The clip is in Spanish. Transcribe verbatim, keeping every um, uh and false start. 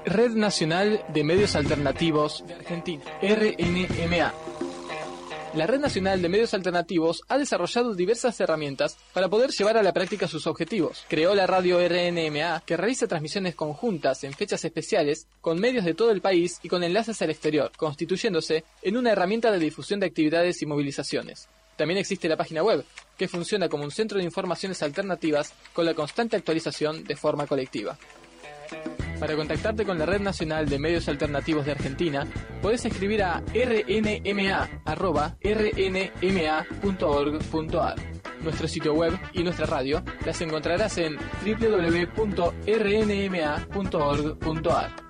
Red Nacional de Medios Alternativos de Argentina, R N M A. La Red Nacional de Medios Alternativos ha desarrollado diversas herramientas para poder llevar a la práctica sus objetivos. Creó la radio R N M A, que realiza transmisiones conjuntas en fechas especiales con medios de todo el país y con enlaces al exterior, constituyéndose en una herramienta de difusión de actividades y movilizaciones. También existe la página web, que funciona como un centro de informaciones alternativas con la constante actualización de forma colectiva. Para contactarte con la Red Nacional de Medios Alternativos de Argentina, podés escribir a r n m a arroba r n m a punto org punto a r. Nuestro sitio web y nuestra radio las encontrarás en w w w punto r n m a punto org punto a r.